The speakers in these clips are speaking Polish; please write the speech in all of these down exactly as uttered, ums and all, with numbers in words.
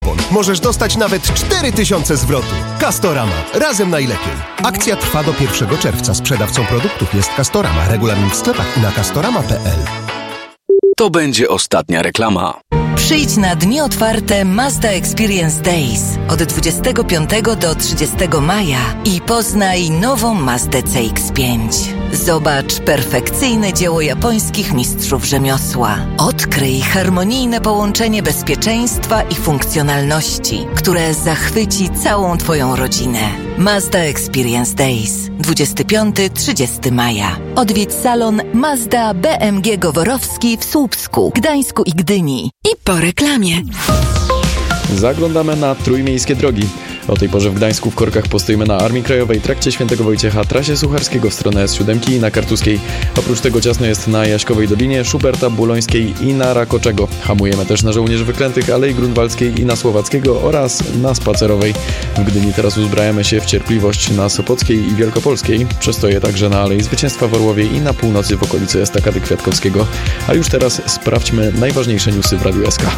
kupon. Możesz dostać nawet cztery tysiące zwrotu. Castorama. Razem najlepiej. Akcja trwa do pierwszego czerwca. Sprzedawcą produktów jest Castorama. Regulamin w sklepach i na castorama kropka p l. To będzie ostatnia reklama. Przyjdź na dni otwarte Mazda Experience Days od dwudziestego piątego do trzydziestego maja i poznaj nową Mazdę C X pięć. Zobacz perfekcyjne dzieło japońskich mistrzów rzemiosła. Odkryj harmonijne połączenie bezpieczeństwa i funkcjonalności, które zachwyci całą Twoją rodzinę. Mazda Experience Days dwudziestego piątego do trzydziestego maja. Odwiedź salon Mazda B M G Goworowski w Słupsku, Gdańsku i Gdyni. I po reklamie. Zaglądamy na trójmiejskie drogi. O tej porze w Gdańsku w korkach postoimy na Armii Krajowej, trakcie Świętego Wojciecha, trasie Sucharskiego w stronę S siedem i na Kartuskiej. Oprócz tego ciasno jest na Jaśkowej Dolinie, Szuberta, Bulońskiej i na Rakoczego. Hamujemy też na Żołnierzy Wyklętych, Alei Grunwaldzkiej i na Słowackiego oraz na Spacerowej. W Gdyni teraz uzbrajamy się w cierpliwość na Sopockiej i Wielkopolskiej. Przestoję także na Alei Zwycięstwa w Orłowie i na północy w okolicy Estakady Kwiatkowskiego. A już teraz sprawdźmy najważniejsze newsy w Radiu S K.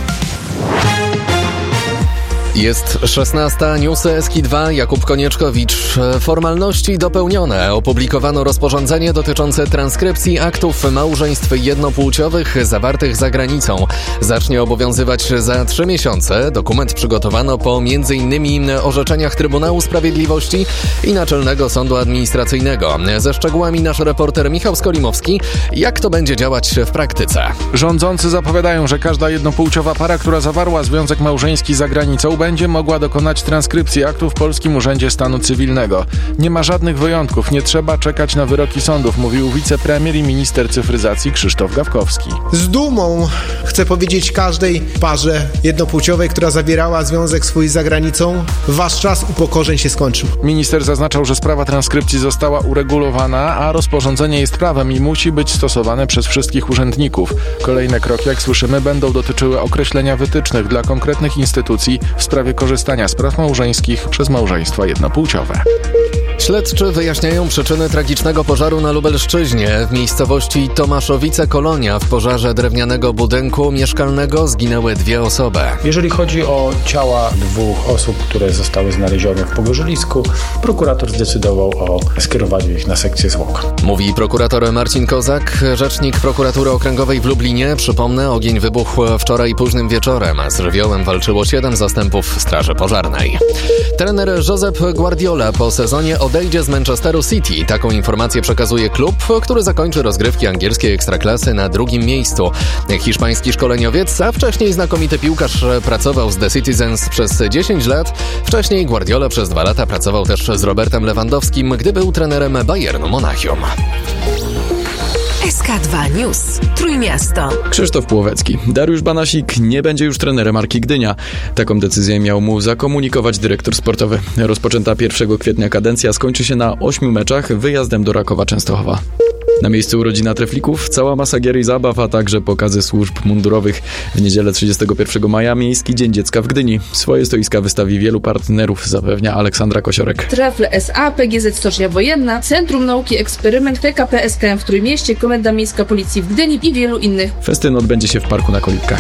Jest szesnasta, newsy S K dwa, Jakub Konieczkowicz. Formalności dopełnione. Opublikowano rozporządzenie dotyczące transkrypcji aktów małżeństw jednopłciowych zawartych za granicą. Zacznie obowiązywać za trzy miesiące. Dokument przygotowano po między innymi orzeczeniach Trybunału Sprawiedliwości i Naczelnego Sądu Administracyjnego. Ze szczegółami nasz reporter Michał Skolimowski. Jak to będzie działać w praktyce? Rządzący zapowiadają, że każda jednopłciowa para, która zawarła związek małżeński za granicą, będzie mogła dokonać transkrypcji aktu w Polskim Urzędzie Stanu Cywilnego. Nie ma żadnych wyjątków, nie trzeba czekać na wyroki sądów, mówił wicepremier i minister cyfryzacji Krzysztof Gawkowski. Z dumą chcę powiedzieć każdej parze jednopłciowej, która zawierała związek swój za granicą, wasz czas upokorzeń się skończył. Minister zaznaczał, że sprawa transkrypcji została uregulowana, a rozporządzenie jest prawem i musi być stosowane przez wszystkich urzędników. Kolejne kroki, jak słyszymy, będą dotyczyły określenia wytycznych dla konkretnych instytucji w sprawie korzystania z praw małżeńskich przez małżeństwa jednopłciowe. Śledczy wyjaśniają przyczyny tragicznego pożaru na Lubelszczyźnie. W miejscowości Tomaszowice-Kolonia w pożarze drewnianego budynku mieszkalnego zginęły dwie osoby. Jeżeli chodzi o ciała dwóch osób, które zostały znalezione w pogorzelisku, prokurator zdecydował o skierowaniu ich na sekcję zwłok. Mówi prokurator Marcin Kozak. Rzecznik prokuratury okręgowej w Lublinie. Przypomnę, ogień wybuchł wczoraj późnym wieczorem. Z żywiołem walczyło siedem zastępów straży pożarnej. Trener Josep Guardiola po sezonie odejdzie z Manchesteru City. Taką informację przekazuje klub, który zakończy rozgrywki angielskiej ekstraklasy na drugim miejscu. Hiszpański szkoleniowiec, a wcześniej znakomity piłkarz, pracował z The Citizens przez dziesięć lat. Wcześniej Guardiola przez dwa lata pracował też z Robertem Lewandowskim, gdy był trenerem Bayernu Monachium. S K dwa News. Trójmiasto. Krzysztof Płowecki. Dariusz Banasik nie będzie już trenerem Arki Gdynia. Taką decyzję miał mu zakomunikować dyrektor sportowy. Rozpoczęta pierwszego kwietnia kadencja skończy się na ośmiu meczach wyjazdem do Rakowa Częstochowa. Na miejscu urodzina treflików, cała masa gier i zabaw, a także pokazy służb mundurowych. W niedzielę trzydziestego pierwszego maja Miejski Dzień Dziecka w Gdyni. Swoje stoiska wystawi wielu partnerów, zapewnia Aleksandra Kosiorek. Trefle S A, P G Z Stocznia Wojenna, Centrum Nauki Eksperyment, P K P S K M w Trójmieście, Komenda Miejska Policji w Gdyni i wielu innych. Festyn odbędzie się w Parku na Kolibkach.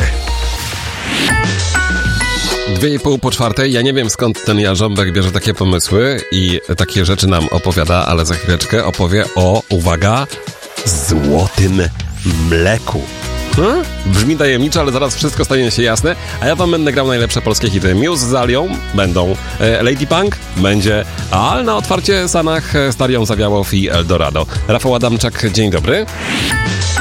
Dwie i pół po czwartej. Ja nie wiem, skąd ten Jarząbek bierze takie pomysły i takie rzeczy nam opowiada, ale za chwileczkę opowie o, uwaga, złotym mleku. Hmm? Brzmi tajemniczo, ale zaraz wszystko stanie się jasne, a ja wam będę grał najlepsze polskie hity. Muse z Alią będą, e, Lady Punk będzie, a na otwarcie Sanach Starią Zawiałow i Eldorado. Rafał Adamczak, dzień dobry.